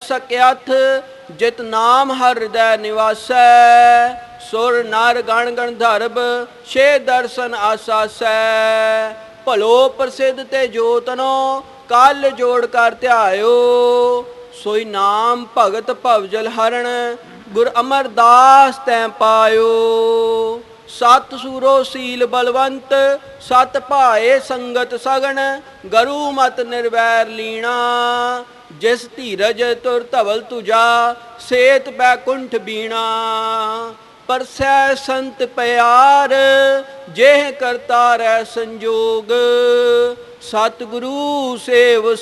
ਸਕਿਆਥ ਜਿਤ ਨਾਮ ਹਰ ਹਿਰਦੈ ਨਿਵਾਸੈ। ਸੁਰ ਨਰ ਗਣ ਗੰਧਰਵ ਛੇ ਦਰਸ਼ਨ ਆਸਾਸੈ। ਭਲੋ ਪ੍ਰਸਿੱਧ ਤੇ ਜੋਤਨੋ ਕਲ ਜੋੜ ਕਰ ਧਿਆਇਓ। ਸੋਈ ਨਾਮ ਭਗਤ ਭਵਜਲ ਹਰਣ ਗੁਰ ਅਮਰਦਾਸ ਤੈ ਪਾਇਓ। ਸਤ ਸੂਰੋ ਸੀਲ ਬਲਵੰਤ ਸਤ ਭਾਏ ਸੰਗਤ ਸਗਣ। ਗਰੂ ਮਤ ਨਿਰਵੈਰ ਲੀਣਾ ਜਿਸ ਧੀਰਜ ਤੁਰ ਧਵਲ ਤੁਜਾ ਸੇਤ ਬੈਕੁੰਠ ਬੀਣਾ। ਪਰਸੈ ਸੰਤ ਪਿਆਰ ਜਿਹ ਕਰਤਾ ਰਹਿ ਸੰਜੋਗ। ਸਤਿਗੁਰੂ ਸੇਵ